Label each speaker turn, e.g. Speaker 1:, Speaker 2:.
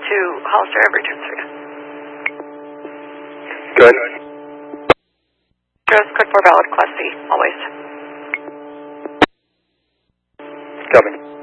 Speaker 1: to Hollister Everett 2-3.
Speaker 2: Good.
Speaker 1: Code 4 valid, Class C, always.
Speaker 2: Copy.